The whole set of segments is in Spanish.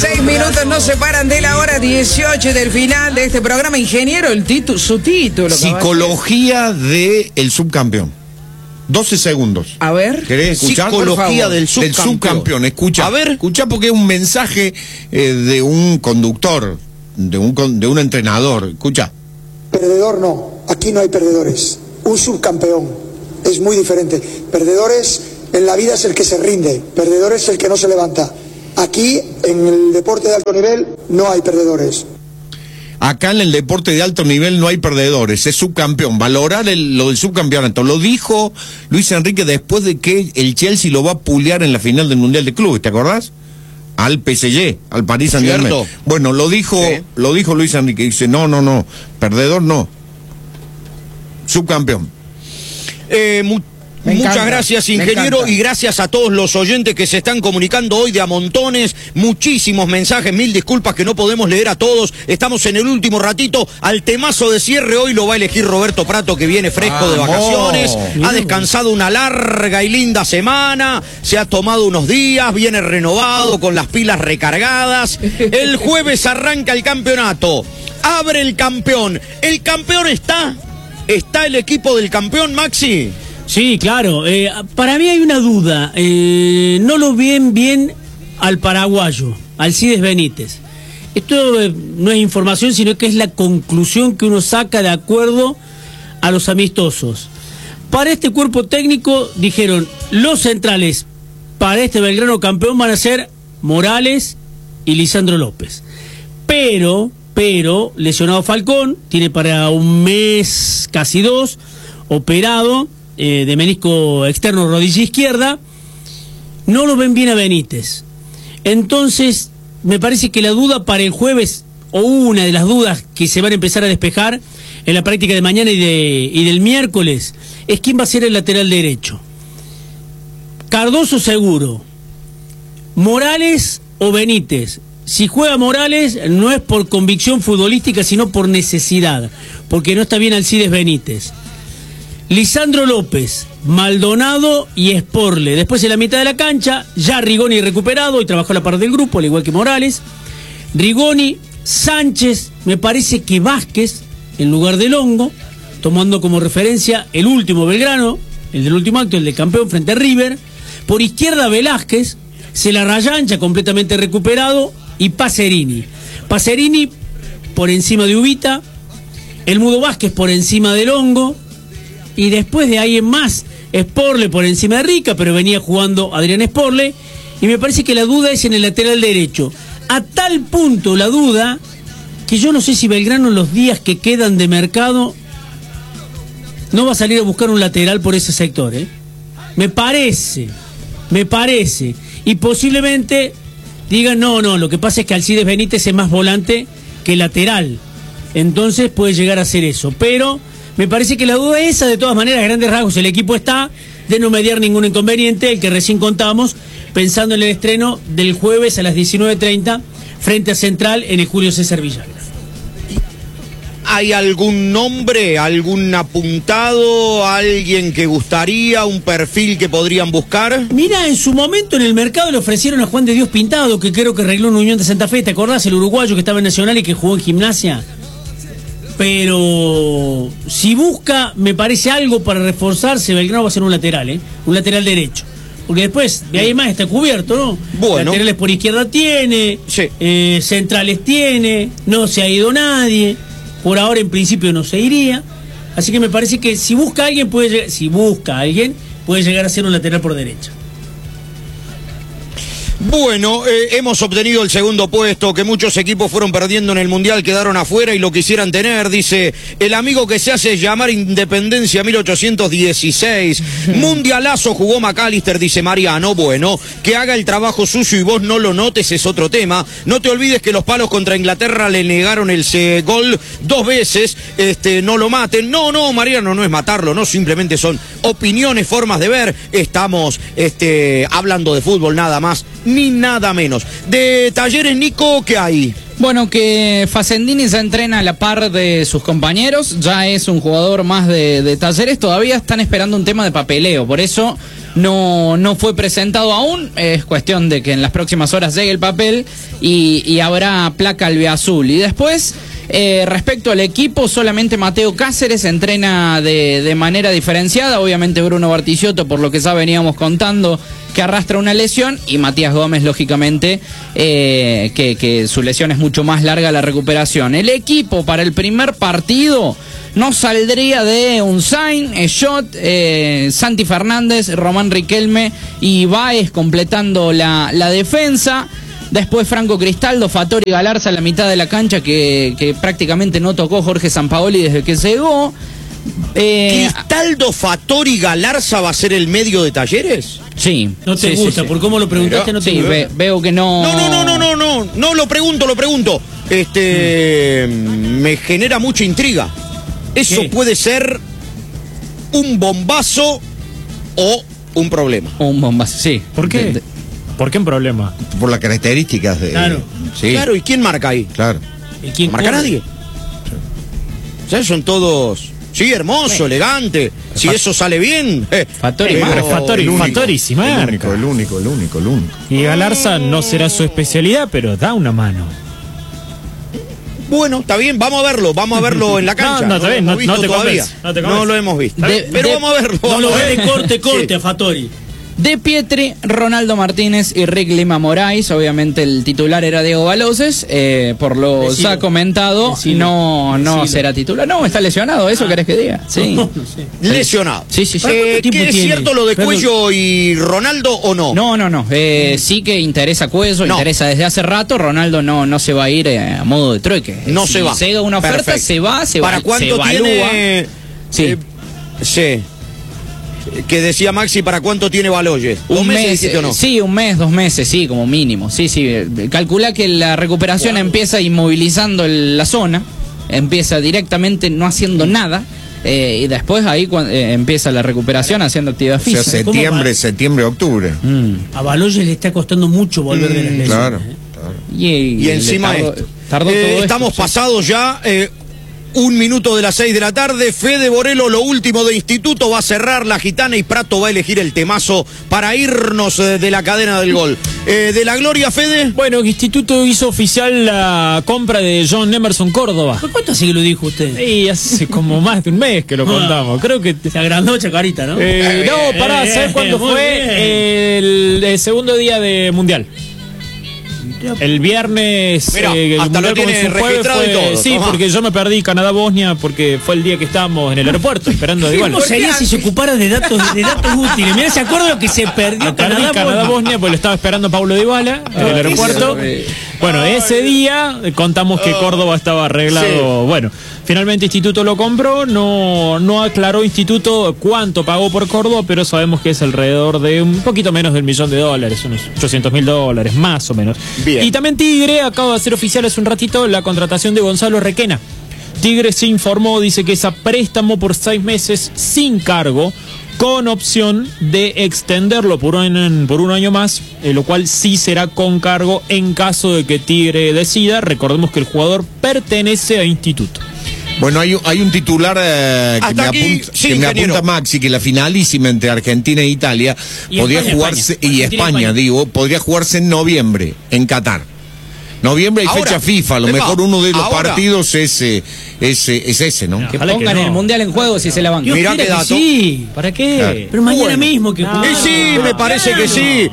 6 minutos nos separan de la hora 18 del final de este programa. Ingeniero, su título. Psicología del subcampeón. 12 segundos. A ver. ¿Querés escuchar? Psicología del subcampeón. Escucha. A ver. Escucha, porque es un mensaje de un conductor, de un entrenador. Escucha. Perdedor no. Aquí no hay perdedores. Un subcampeón es muy diferente. Perdedores en la vida es el que se rinde. Perdedor es el que no se levanta. Aquí, en el deporte de alto nivel, no hay perdedores. Acá en el deporte de alto nivel no hay perdedores, es subcampeón. Valorar lo del subcampeonato. Lo dijo Luis Enrique después de que el Chelsea lo va a pulear en la final del Mundial de Clubes, ¿te acordás? Al PSG, al Paris Saint-Germain. Bueno, lo dijo Luis Enrique, dice, no, perdedor no. Subcampeón. Muchas gracias, ingeniero, y gracias a todos los oyentes que se están comunicando hoy de a montones. Muchísimos mensajes, mil disculpas que no podemos leer a todos. Estamos en el último ratito. Al temazo de cierre hoy lo va a elegir Roberto Prato, que viene fresco de vacaciones. Ha descansado una larga y linda semana. Se ha tomado unos días, viene renovado, con las pilas recargadas. El jueves arranca el campeonato. Abre el campeón. ¿El campeón está? ¿Está el equipo del campeón, Maxi? Sí, claro. Para mí hay una duda. No lo ven bien al paraguayo, Alcides Benítez. Esto no es información, sino que es la conclusión que uno saca de acuerdo a los amistosos. Para este cuerpo técnico, dijeron, los centrales para este Belgrano campeón van a ser Morales y Lisandro López. Pero, lesionado Falcón, tiene para un mes, casi 2, operado, de menisco externo, rodilla izquierda. No lo ven bien a Benítez. Entonces me parece que la duda para el jueves, o una de las dudas que se van a empezar a despejar en la práctica de mañana y del miércoles, es quién va a ser el lateral derecho. Cardoso seguro, Morales o Benítez. Si juega Morales no es por convicción futbolística, sino por necesidad, porque no está bien Alcides Benítez. Lisandro López, Maldonado y Esporle. Después en la mitad de la cancha, ya Rigoni recuperado y trabajó a la par del grupo, al igual que Morales. Rigoni, Sánchez, me parece que Vázquez en lugar de Longo, tomando como referencia el último Belgrano, el del último acto, el del campeón frente a River. Por izquierda Velázquez, se la rayancha completamente recuperado, y Pacerini. Pacerini por encima de Ubita, el Mudo Vázquez por encima de Longo, y después de ahí en más, Esporle por encima de Rica, pero venía jugando Adrián Esporle, y me parece que la duda es en el lateral derecho. A tal punto la duda, que yo no sé si Belgrano en los días que quedan de mercado no va a salir a buscar un lateral por ese sector, ¿eh? Me parece, y posiblemente digan, no, lo que pasa es que Alcides Benítez es más volante que lateral, entonces puede llegar a ser eso, pero me parece que la duda es esa. De todas maneras, a grandes rasgos, el equipo está de no mediar ningún inconveniente, el que recién contamos, pensando en el estreno del jueves a las 19:30 frente a Central en el Julio César Villagra. ¿Hay algún nombre, algún apuntado, alguien que gustaría, un perfil que podrían buscar? Mira, en su momento en el mercado le ofrecieron a Juan de Dios Pintado, que creo que arregló en Unión de Santa Fe, ¿te acordás? El uruguayo que estaba en Nacional y que jugó en Gimnasia. Pero si busca, me parece algo para reforzarse, Belgrano va a ser un lateral, un lateral derecho. Porque después, de ahí más está cubierto, ¿no? Bueno. Laterales por izquierda tiene, sí. Centrales tiene, no se ha ido nadie, por ahora en principio no se iría. Así que me parece que si busca a alguien puede llegar a ser un lateral por derecha. Bueno, hemos obtenido el segundo puesto que muchos equipos fueron perdiendo en el Mundial, quedaron afuera y lo quisieran tener, dice el amigo que se hace llamar Independencia 1816. Mundialazo jugó McAllister, dice Mariano. Bueno, que haga el trabajo sucio y vos no lo notes es otro tema. No te olvides que los palos contra Inglaterra le negaron el gol 2 veces, no lo maten. No, Mariano, no es matarlo, no, simplemente son opiniones, formas de ver. Estamos hablando de fútbol nada más ni nada menos. De Talleres, Nico, ¿qué hay? Bueno, que Facendini ya entrena a la par de sus compañeros, ya es un jugador más de Talleres, todavía están esperando un tema de papeleo, por eso no fue presentado aún. Es cuestión de que en las próximas horas llegue el papel y habrá placa albiazul. Y después, respecto al equipo, solamente Mateo Cáceres entrena de manera diferenciada. Obviamente Bruno Bartichotto, por lo que ya veníamos contando, que arrastra una lesión, y Matías Gómez, lógicamente, que su lesión es mucho más larga la recuperación. El equipo para el primer partido no saldría de Unzain, Schott, Santi Fernández, Román Riquelme y Báez completando la defensa. Después Franco Cristaldo, Fattori Galarza en la mitad de la cancha, que prácticamente no tocó Jorge Sampaoli desde que llegó. ¿Cristaldo, Fattori, Galarza va a ser el medio de Talleres? Sí. No te gusta, por cómo lo preguntaste, no te Sí, gusta. veo que no. No, lo pregunto. Me genera mucha intriga. Eso ¿Qué? puede ser un bombazo o un problema. Un bombazo, sí. ¿Por qué? ¿Por qué un problema? Por las características de... Claro. Sí, Claro, ¿y quién marca ahí? claro. ¿Y quién ¿No marca corre? nadie? O sea, son todos... Sí, hermoso, elegante. Si eso sale bien... Fattori pero- marca. Fattori sí marca. El único. Y Galarza no será su especialidad, pero da una mano. Bueno, está bien, vamos a verlo en la cancha. No, está bien, lo no hemos te visto todavía. convence, no te convence. No lo hemos visto. De- Pero de- vamos a verlo. No vamos lo a ve ver. de corte Sí. a Fattori. De Pietri, Ronaldo Martínez y Rick Lima Moraes. Obviamente el titular era Diego Baloses. Por lo Decilo. ya comentado, Decilo. no Decilo. será titular. No, está lesionado, ¿eso querés que diga? Sí. No sé. Lesionado. Sí, sí, sí. ¿Para cuánto tiempo ¿Qué es tiene? cierto lo de Perdón. Cuello y Ronaldo o no? No. Sí que interesa Cuello, No. interesa desde hace rato. Ronaldo no se va a ir a modo de trueque. No Si se va. llega una oferta, Perfecto. se va, ¿Para cuánto se evalúa. tiene? Sí. Sí. Que decía Maxi, ¿para cuánto tiene Baloyes? Un mes, dijiste o no? sí, un mes, 2 meses, sí, como mínimo. Sí. Calcula que la recuperación empieza inmovilizando la zona, empieza directamente no haciendo nada, y después ahí empieza la recuperación haciendo actividad O sea, física. septiembre, octubre. A Baloyes le está costando mucho volver de las lesiones. Claro. Y Y encima tardó todo esto, estamos sí. pasados ya 1 minuto de las 6 de la tarde. Fede Borelo, lo último de Instituto, va a cerrar la Gitana y Prato va a elegir el temazo para irnos de la cadena del gol. De la gloria, Fede. Bueno, el Instituto hizo oficial la compra de John Emerson Córdoba. ¿Por cuánto hace que lo dijo usted? Y hace como más de un mes que lo contamos. Creo que... Se agrandó Chacarita, ¿no? no, pará, ¿sabes cuándo muy fue? bien. El segundo día de Mundial. El viernes, Mirá, el hasta lo Mundial tiene comenzó el jueves, registrado y todo, sí, tomá. porque yo me perdí Canadá-Bosnia porque fue el día que estábamos en el aeropuerto esperando de igual. ¿Cómo sería si se ocupara de datos útiles? Mirá, se acuerda lo que se perdió Me perdí Canadá. Canadá-Bosnia porque lo estaba esperando Paulo Dybala en el aeropuerto. Bueno, ese día contamos que Córdoba estaba arreglado. Bueno, finalmente Instituto lo compró, no aclaró Instituto cuánto pagó por Córdoba, pero sabemos que es alrededor de un poquito menos del $1.000.000, unos $800.000, más o menos. Bien. Y también Tigre acaba de hacer oficial hace un ratito la contratación de Gonzalo Requena. Tigre se informó, dice que es a préstamo por 6 meses sin cargo, con opción de extenderlo por un año más, lo cual sí será con cargo en caso de que Tigre decida. Recordemos que el jugador pertenece a Instituto. Bueno, hay un titular Hasta aquí, sí, que me ingeniero. apunta Maxi, que la finalísima entre Argentina e Italia Y podría España, jugarse, España. y Argentina, España, España. digo, podría jugarse en noviembre, en Qatar. Noviembre hay Ahora, fecha FIFA, a lo epa, mejor uno de los ahora. partidos es ese, ¿no? Que Ojalá que pongan no. el Mundial en juego si se la van. Dios Mirá quiera qué que dato. sí. ¿Para qué? Claro. Pero mañana Bueno. mismo que jugar. Sí, me parece que sí.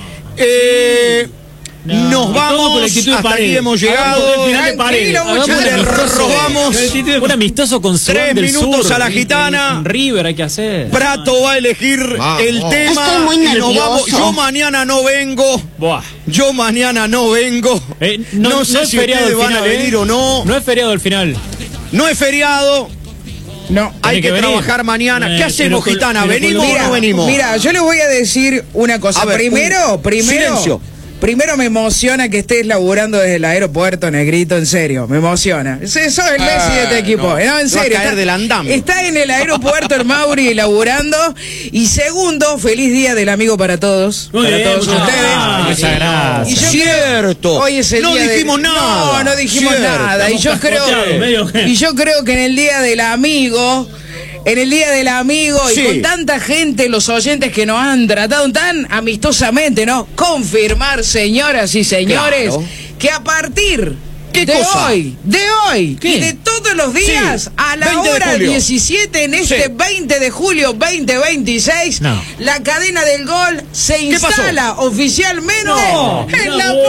Nos Todo por la vamos, actitud de hasta aquí Paredes. hemos Hagamos llegado. el final de Paredes. Tranquilo, muchachos. Le robamos. Un amistoso con Sudán 3 del minutos Sur, a la en- Gitana. en River hay que hacer. Prato va a elegir Vamos. el tema. Estoy muy y nos nervioso. vamos. Yo mañana no vengo. Buah. Yo mañana no vengo. No sé es si feriado ustedes al van a final, venir o no. No es feriado al final. No es feriado. No. Hay que que venir. trabajar mañana. ¿Qué Pero hacemos, con- Gitana? pero con ¿Venimos lo- o no venimos? Mira, yo les voy a decir una cosa. A ver, Primero, silencio. primero me emociona que estés laburando desde el aeropuerto, Negrito, en serio, me emociona. Sos el Messi de este equipo, no. en Va a serio. caer del andamio. Está en el aeropuerto el Mauri laburando. Y segundo, feliz día del amigo para todos. Muy para bien, todos muchas ustedes. gracias. Muchas gracias. Y yo Cierto. Hoy es el No día dijimos nada. No dijimos Cierto. nada. Y yo Estamos cascoteados, medio creo, que- y yo creo que en el día del amigo en el Día del Amigo Sí. y con tanta gente, los oyentes que nos han tratado tan amistosamente, ¿no? Confirmar, señoras y señores, Claro. que a partir ¿Qué de cosa? hoy ¿Qué? y de todos los días, Sí. a la 20 de hora julio. 17 en este Sí. 20 de julio 2026, No. la cadena del gol se ¿Qué pasó? instala oficialmente No. en No. la No.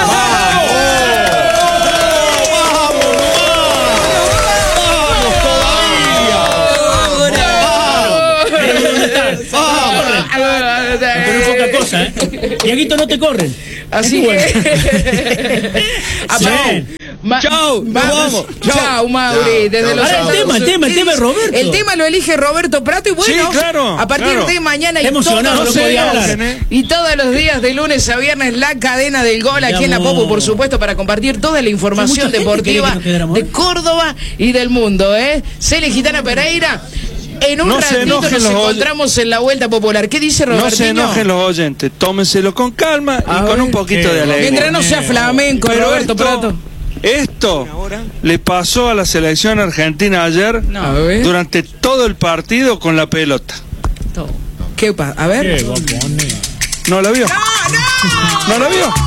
Pero es poca cosa, ¿eh? Diaguito, no te corren. Así Bueno. que. Chau, nos vamos. Chau, Mauri. Desde los Ahora el tema es Roberto. El tema lo elige Roberto Prato y bueno, Sí, claro, a partir claro. de mañana y Está emocionado, todos, no podía los, hablar. y todos los días de lunes a viernes la cadena del gol aquí en la Vamos. Popo, por supuesto, para compartir toda la información Mucha gente deportiva quería que nos quedáramos, de ¿eh? Córdoba y del mundo, ¿eh? Cele Gitana Pereira. En un No se ratito enojen nos los encontramos en la Vuelta Popular. ¿Qué dice Roberto? No se enojen los oyentes, tómenselo con calma y con un poquito de alegría. Mientras no sea flamenco, Pero Roberto Prato. Esto le pasó a la selección argentina ayer A ver. durante todo el partido con la pelota. ¿Qué pasa? A ver. ¿Qué va a poner? ¿No la vio? ¿No la vio?